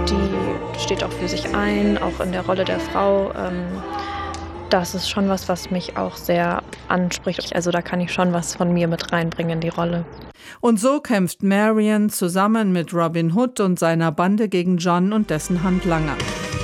die steht auch für sich ein, auch in der Rolle der Frau. Das ist schon was mich auch sehr anspricht. Also da kann ich schon was von mir mit reinbringen in die Rolle. Und so kämpft Marion zusammen mit Robin Hood und seiner Bande gegen John und dessen Handlanger.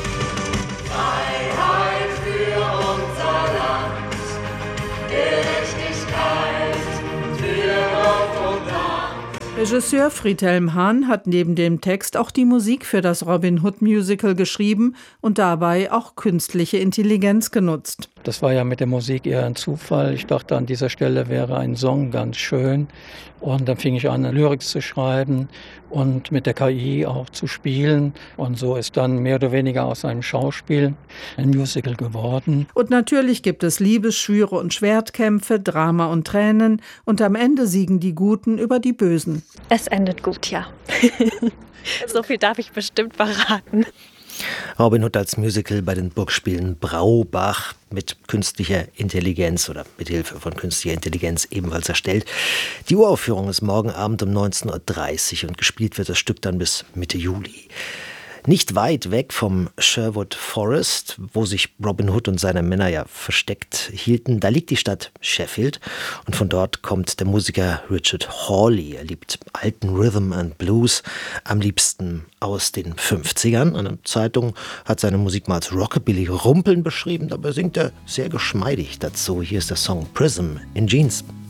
Freiheit für unser Land, Gerechtigkeit für Gott und Land. Regisseur Friedhelm Hahn hat neben dem Text auch die Musik für das Robin Hood Musical geschrieben und dabei auch künstliche Intelligenz genutzt. Das war ja mit der Musik eher ein Zufall. Ich dachte, an dieser Stelle wäre ein Song ganz schön. Und dann fing ich an, Lyrics zu schreiben und mit der KI auch zu spielen. Und so ist dann mehr oder weniger aus einem Schauspiel ein Musical geworden. Und natürlich gibt es Liebesschwüre und Schwertkämpfe, Drama und Tränen. Und am Ende siegen die Guten über die Bösen. Es endet gut, ja. So viel darf ich bestimmt verraten. Robin Hood als Musical bei den Burgspielen Braubach mit künstlicher Intelligenz oder mit Hilfe von künstlicher Intelligenz ebenfalls erstellt. Die Uraufführung ist morgen Abend um 19:30 Uhr und gespielt wird das Stück dann bis Mitte Juli. Nicht weit weg vom Sherwood Forest, wo sich Robin Hood und seine Männer ja versteckt hielten, da liegt die Stadt Sheffield und von dort kommt der Musiker Richard Hawley. Er liebt alten Rhythm and Blues, am liebsten aus den 50ern. Eine Zeitung hat seine Musik mal als Rockabilly Rumpeln beschrieben, dabei singt er sehr geschmeidig dazu. Hier ist der Song Prism in Jeans.